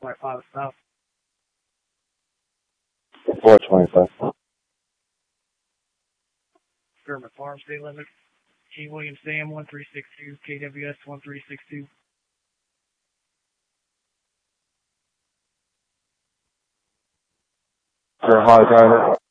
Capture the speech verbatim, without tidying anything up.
Flight five south. four twenty-five. German Farm State Limit. King William Sam one three six two, K W S one three six two. For high driver.